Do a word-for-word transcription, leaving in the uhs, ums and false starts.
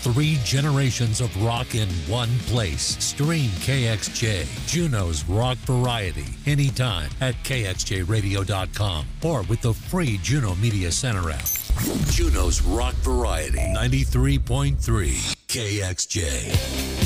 Three generations of rock in one place. Stream K X J, Juneau's rock variety, anytime at K X J radio dot com or with the free Juneau Media Center app. Juneau's rock variety, ninety-three point three K X J.